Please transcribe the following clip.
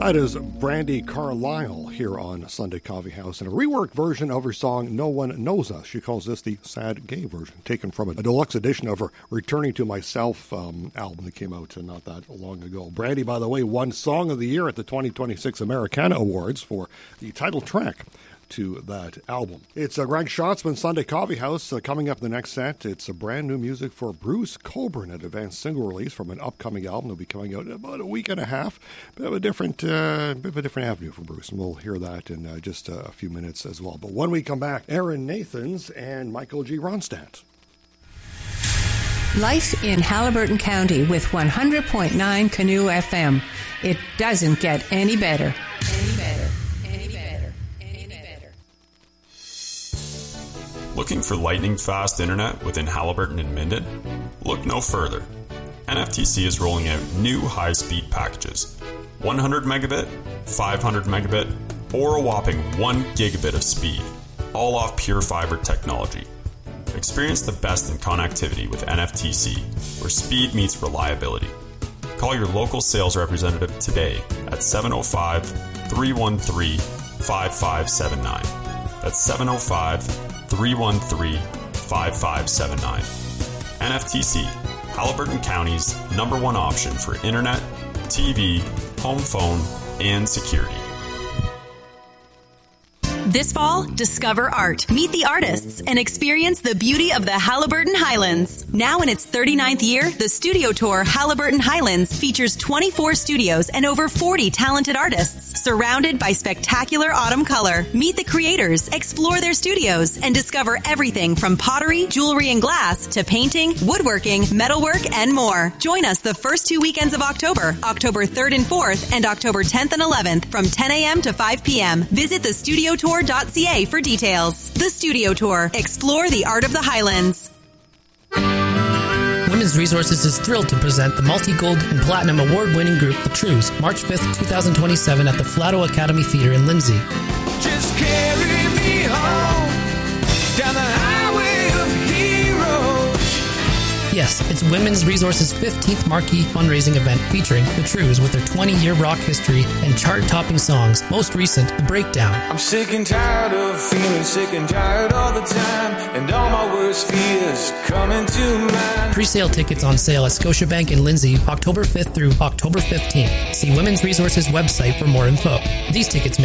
That is Brandi Carlile here on Sunday Coffee House in a reworked version of her song No One Knows Us. She calls this the Sad Gay version, taken from a deluxe edition of her Returning to Myself album that came out not that long ago. Brandi, by the way, won Song of the Year at the 2026 Americana Awards for the title track to that album. It's Greg Schatzman, Sunday Coffee House. Coming up in the next set, it's a brand new music for Bruce Cockburn, an advanced single release from an upcoming album that'll be coming out in about a week and a half. Bit of a different avenue for Bruce, and we'll hear that in just a few minutes as well. But when we come back, Aaron Nathans and Michael G. Ronstadt. Life in Haliburton County with 100.9 Canoe FM. It doesn't get any better. Looking for lightning-fast internet within Haliburton and Minden? Look no further. NFTC is rolling out new high-speed packages. 100 megabit, 500 megabit, or a whopping 1 gigabit of speed, all off pure fiber technology. Experience the best in connectivity with NFTC, where speed meets reliability. Call your local sales representative today at 705-313-5579. That's 705-313-5579. NFTC, Haliburton County's #1 option for internet, TV, home phone, and security. This fall, discover art, meet the artists, and experience the beauty of the Haliburton Highlands. Now in its 39th year, the Studio Tour Haliburton Highlands features 24 studios and over 40 talented artists, surrounded by spectacular autumn color. Meet the creators, explore their studios, and discover everything from pottery, jewelry and glass, to painting, woodworking, metalwork, and more. Join us the first 2 weekends of October 3rd and 4th, and October 10th and 11th from 10 a.m. to 5 p.m. Visit thestudiotour.ca for details. The Studio Tour. Explore the art of the Highlands. Women's Resources is thrilled to present the multi-gold and platinum award-winning group The Trues, March 5th, 2027 at the Flato Academy Theatre in Lindsay. Just carry me home down the highway of heroes. Yes, it's Women's Resources' 15th marquee fundraising event featuring The Trues with their 20-year rock history and chart-topping songs. Most recent, The Breakdown. I'm sick and tired of feeling sick and tired all the time, and all my worst fears coming to mind. Pre-sale tickets on sale at Scotiabank in Lindsay, October 5th through October 15th. See Women's Resources website for more info. These tickets may